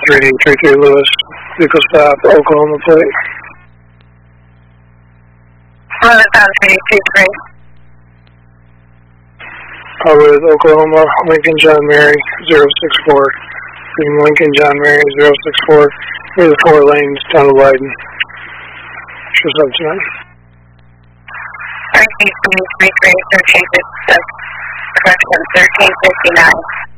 3833 Lewis, vehicle stop, Oklahoma plate. Lewis on 323. With Oklahoma, Lincoln John Mary 064. Lincoln John Mary 064. Near the 4 lanes, down to Leiden. Shows up tonight. 1333, correction 1359.